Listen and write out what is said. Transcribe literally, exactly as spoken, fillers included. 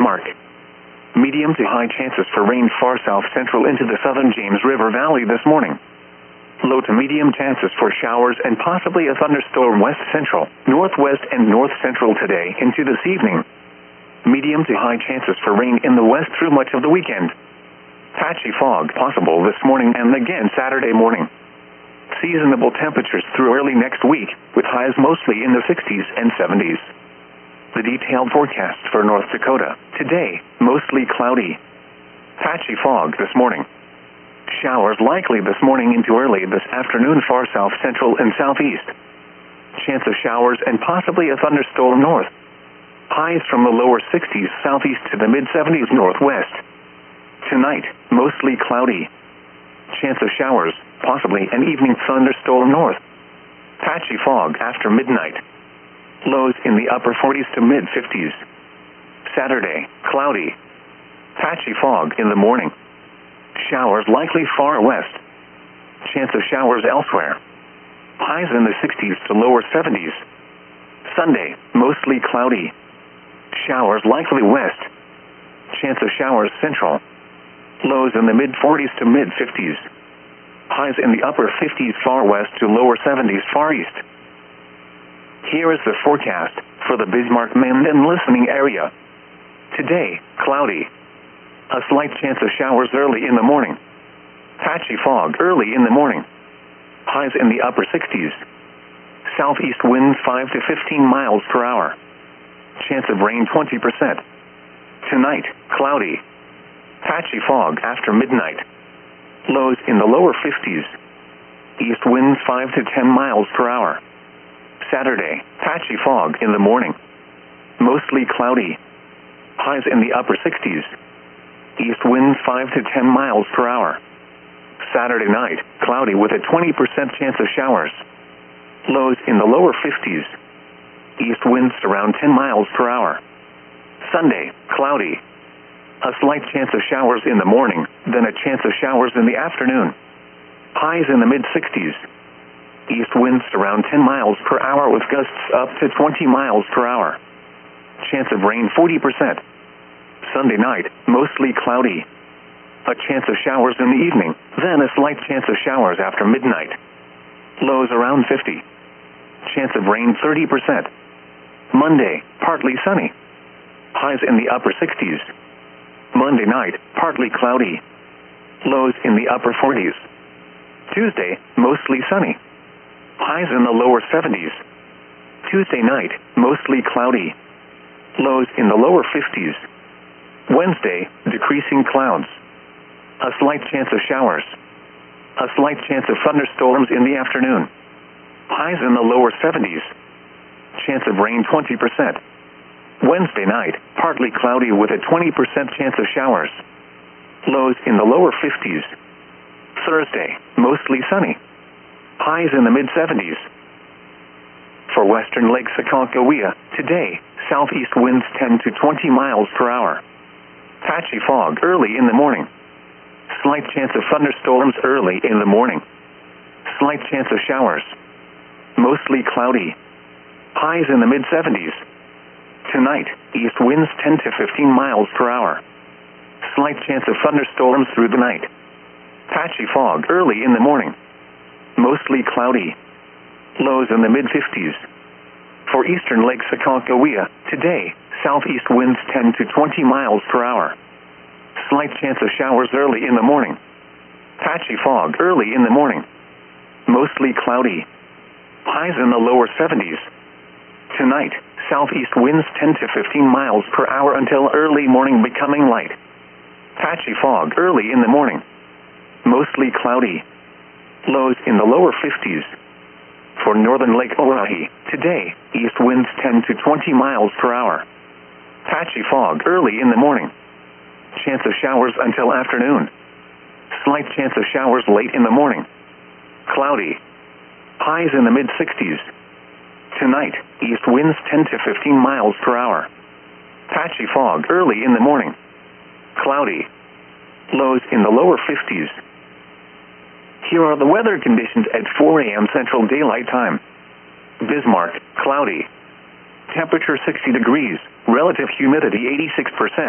Bismarck. Medium to high chances for rain far south central into the southern James River Valley this morning. Low to medium chances for showers and possibly a thunderstorm west central, northwest and north central today into this evening. Medium to high chances for rain in the west through much of the weekend. Patchy fog possible this morning and again Saturday morning. Seasonable temperatures through early next week, with highs mostly in the sixties and seventies. The detailed forecast for North Dakota. Today, mostly cloudy. Patchy fog this morning. Showers likely this morning into early this afternoon far south central and southeast. Chance of showers and possibly a thunderstorm north. Highs from the lower sixties southeast to the mid seventies northwest. Tonight, mostly cloudy. Chance of showers, possibly an evening thunderstorm north. Patchy fog after midnight. Lows in the upper forties to mid fifties. Saturday, cloudy. Patchy fog in the morning. Showers likely far west. Chance of showers elsewhere. Highs in the sixties to lower seventies. Sunday, mostly cloudy. Showers likely west. Chance of showers central. Lows in the mid forties to mid fifties. Highs in the upper fifties far west to lower seventies far east. Here is the forecast for the Bismarck-Minden listening area. Today, cloudy. A slight chance of showers early in the morning. Patchy fog early in the morning. Highs in the upper sixties. Southeast winds five to fifteen miles per hour. Chance of rain twenty percent. Tonight, cloudy. Patchy fog after midnight. Lows in the lower fifties. East winds five to ten miles per hour. Saturday, patchy fog in the morning. Mostly cloudy. Highs in the upper sixties. East winds five to ten miles per hour. Saturday night, cloudy with a twenty percent chance of showers. Lows in the lower fifties. East winds around ten miles per hour. Sunday, cloudy. A slight chance of showers in the morning, then a chance of showers in the afternoon. Highs in the mid sixties. East winds around ten miles per hour with gusts up to twenty miles per hour. Chance of rain forty percent. Sunday night, mostly cloudy. A chance of showers in the evening, then a slight chance of showers after midnight. Lows around fifty. Chance of rain thirty percent. Monday, partly sunny. Highs in the upper sixties. Monday night, partly cloudy. Lows in the upper forties. Tuesday, mostly sunny. Highs in the lower seventies. Tuesday night, mostly cloudy. Lows in the lower fifties. Wednesday, decreasing clouds. A slight chance of showers. A slight chance of thunderstorms in the afternoon. Highs in the lower seventies. Chance of rain twenty percent. Wednesday night, partly cloudy with a twenty percent chance of showers. Lows in the lower fifties. Thursday, mostly sunny. Highs in the mid seventies. For western Lake Sakonkohia, today, southeast winds ten to twenty miles per hour. Patchy fog early in the morning. Slight chance of thunderstorms early in the morning. Slight chance of showers. Mostly cloudy. Highs in the mid seventies. Tonight, east winds ten to fifteen miles per hour. Slight chance of thunderstorms through the night. Patchy fog early in the morning. Mostly cloudy. Lows in the mid fifties. For eastern Lake Sakonkohia, today, southeast winds ten to twenty miles per hour. Slight chance of showers early in the morning. Patchy fog early in the morning. Mostly cloudy. Highs in the lower seventies. Tonight, southeast winds ten to fifteen miles per hour until early morning becoming light. Patchy fog early in the morning. Mostly cloudy. Lows in the lower fifties. For northern Lake Oahe, today, east winds ten to twenty miles per hour. Patchy fog early in the morning. Chance of showers until afternoon. Slight chance of showers late in the morning. Cloudy. Highs in the mid sixties. Tonight, east winds ten to fifteen miles per hour. Patchy fog early in the morning. Cloudy. Lows in the lower fifties. Here are the weather conditions at four a m Central Daylight Time. Bismarck, cloudy. Temperature sixty degrees. Relative humidity eighty-six percent.